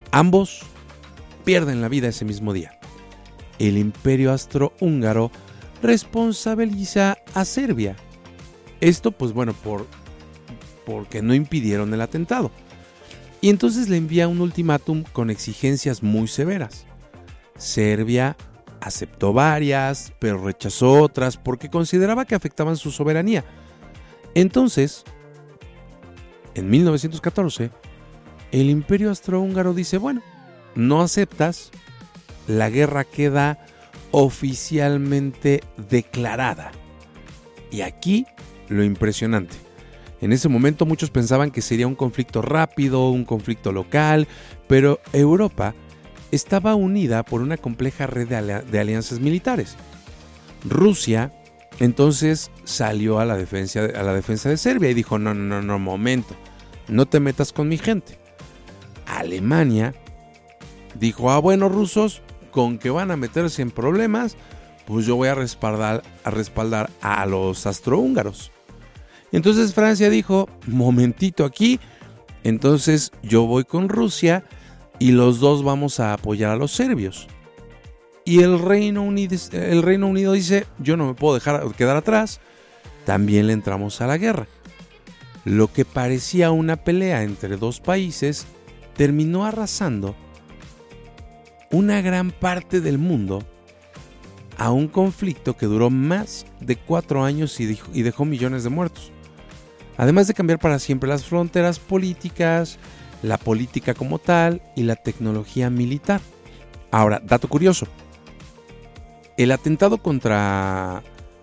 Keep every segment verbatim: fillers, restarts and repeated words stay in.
Ambos pierden la vida ese mismo día. El Imperio Austrohúngaro responsabiliza a Serbia. Esto, pues bueno, por, porque no impidieron el atentado. Y entonces le envía un ultimátum con exigencias muy severas. Serbia aceptó varias, pero rechazó otras porque consideraba que afectaban su soberanía. Entonces, en mil novecientos catorce, el Imperio Austrohúngaro dice, bueno, no aceptas, la guerra queda oficialmente declarada. Y aquí lo impresionante. En ese momento muchos pensaban que sería un conflicto rápido, un conflicto local, pero Europa estaba unida por una compleja red de, ali- de alianzas militares. Rusia entonces salió a la, defensa, a la defensa de Serbia y dijo, no, no, no, no, momento, no te metas con mi gente. Alemania dijo, ah, bueno, rusos, con que van a meterse en problemas, pues yo voy a respaldar a, respaldar a los austrohúngaros. Entonces Francia dijo, momentito aquí, entonces yo voy con Rusia y los dos vamos a apoyar a los serbios. Y el Reino Unido, el Reino Unido dice, yo no me puedo dejar quedar atrás, también le entramos a la guerra. Lo que parecía una pelea entre dos países terminó arrasando una gran parte del mundo a un conflicto que duró más de cuatro años y dejó, y dejó millones de muertos. Además de cambiar para siempre las fronteras políticas, la política como tal y la tecnología militar. Ahora, dato curioso. El atentado contra,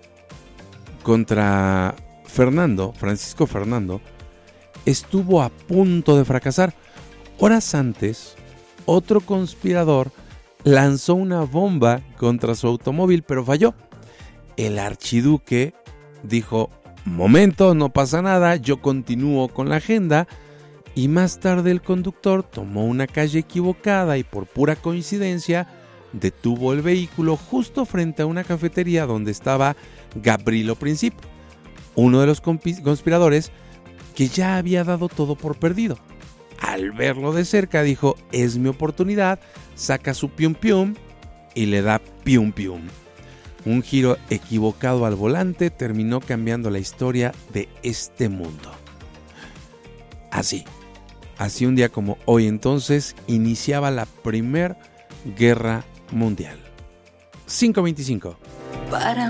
contra Fernando, Francisco Fernando, estuvo a punto de fracasar. Horas antes, otro conspirador lanzó una bomba contra su automóvil, pero falló. El archiduque dijo, momento, no pasa nada, yo continúo con la agenda. Y más tarde el conductor tomó una calle equivocada y por pura coincidencia detuvo el vehículo justo frente a una cafetería donde estaba Gavrilo Princip, uno de los conspiradores que ya había dado todo por perdido. Al verlo de cerca dijo, es mi oportunidad, saca su pium pium y le da pium pium. Un giro equivocado al volante terminó cambiando la historia de este mundo. Así, así un día como hoy entonces iniciaba la Primera Guerra Mundial. cinco veinticinco. Para